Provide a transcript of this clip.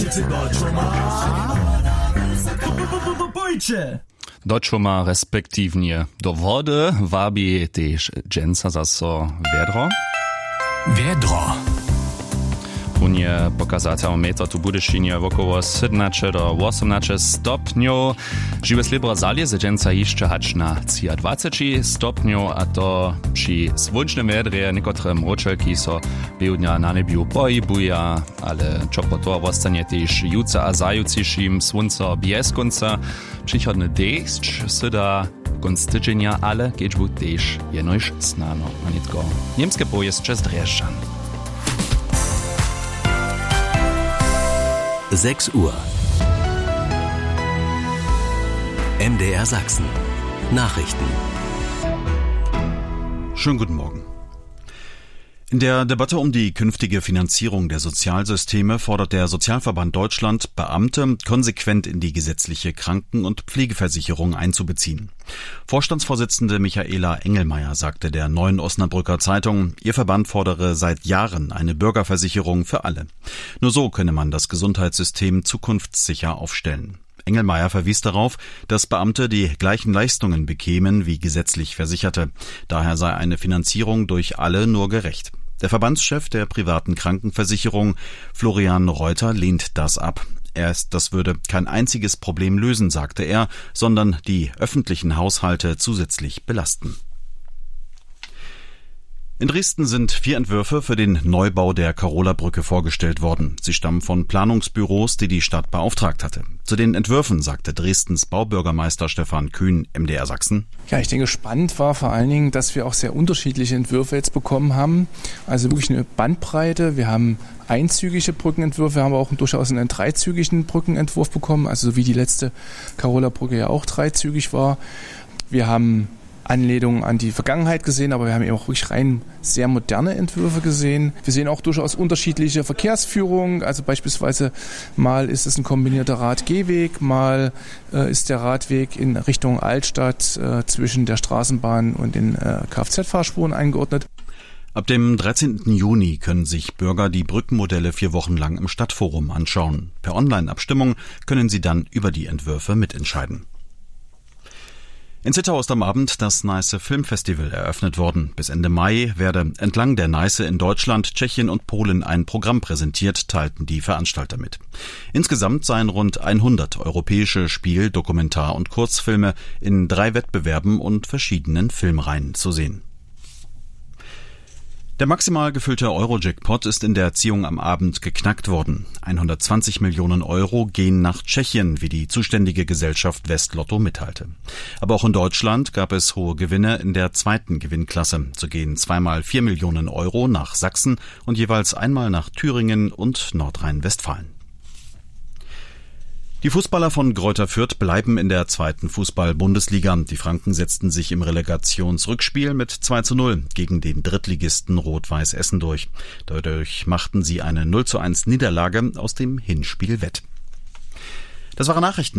Deutschoma respektívnie do wody wabi też dżęca zaso wiadro. Wiadro. Unie pokazatelmeter tu Budyšinie wokoło 17 do 18 stopniów. Żywe slibra zaljezy dżęca jeszcze hacz na 20 stopniów, a to przy słonecznym wiadrze niektóre mroczelki so biednia na nebiu pohybuja, ale čo po to ostanie też juca a zajucišim słońca bez końca. Przychodny deszcz syda konc tydzienia, ale keď bu też jenoś snano, a nitko niemskie pojazd przez Dreszczan. 6 Uhr. MDR Sachsen. Nachrichten. Schönen guten Morgen. In der Debatte um die künftige Finanzierung der Sozialsysteme fordert der Sozialverband Deutschland, Beamte konsequent in die gesetzliche Kranken- und Pflegeversicherung einzubeziehen. Vorstandsvorsitzende Michaela Engelmeier sagte der Neuen Osnabrücker Zeitung, ihr Verband fordere seit Jahren eine Bürgerversicherung für alle. Nur so könne man das Gesundheitssystem zukunftssicher aufstellen. Engelmeier verwies darauf, dass Beamte die gleichen Leistungen bekämen wie gesetzlich Versicherte. Daher sei eine Finanzierung durch alle nur gerecht. Der Verbandschef der privaten Krankenversicherung, Florian Reuter, lehnt das ab. Das würde kein einziges Problem lösen, sagte er, sondern die öffentlichen Haushalte zusätzlich belasten. In Dresden sind 4 Entwürfe für den Neubau der Karola-Brücke vorgestellt worden. Sie stammen von Planungsbüros, die die Stadt beauftragt hatte. Zu den Entwürfen sagte Dresdens Baubürgermeister Stefan Kühn, MDR Sachsen. Ja, ich denke, spannend war vor allen Dingen, dass wir auch sehr unterschiedliche Entwürfe jetzt bekommen haben. Also wirklich eine Bandbreite. Wir haben einzügige Brückenentwürfe, wir haben aber auch durchaus einen dreizügigen Brückenentwurf bekommen, also so wie die letzte Karola-Brücke ja auch dreizügig war. Wir haben Anlehnungen an die Vergangenheit gesehen, aber wir haben eben auch wirklich rein sehr moderne Entwürfe gesehen. Wir sehen auch durchaus unterschiedliche Verkehrsführungen, also beispielsweise mal ist es ein kombinierter Rad-Gehweg, mal ist der Radweg in Richtung Altstadt zwischen der Straßenbahn und den Kfz-Fahrspuren eingeordnet. Ab dem 13. Juni können sich Bürger die Brückenmodelle 4 Wochen lang im Stadtforum anschauen. Per Online-Abstimmung können sie dann über die Entwürfe mitentscheiden. In Zittau ist am Abend das Neiße Filmfestival eröffnet worden. Bis Ende Mai werde entlang der Neiße in Deutschland, Tschechien und Polen ein Programm präsentiert, teilten die Veranstalter mit. Insgesamt seien rund 100 europäische Spiel-, Dokumentar- und Kurzfilme in 3 Wettbewerben und verschiedenen Filmreihen zu sehen. Der maximal gefüllte Euro-Jackpot ist in der Ziehung am Abend geknackt worden. 120 Millionen Euro gehen nach Tschechien, wie die zuständige Gesellschaft Westlotto mitteilte. Aber auch in Deutschland gab es hohe Gewinne in der 2. Gewinnklasse. So gehen 2-mal 4 Millionen Euro nach Sachsen und jeweils einmal nach Thüringen und Nordrhein-Westfalen. Die Fußballer von Greuther Fürth bleiben in der 2. Fußball-Bundesliga. Die Franken setzten sich im Relegationsrückspiel mit 2:0 gegen den Drittligisten Rot-Weiß Essen durch. Dadurch machten sie eine 0:1 Niederlage aus dem Hinspiel wett. Das waren Nachrichten.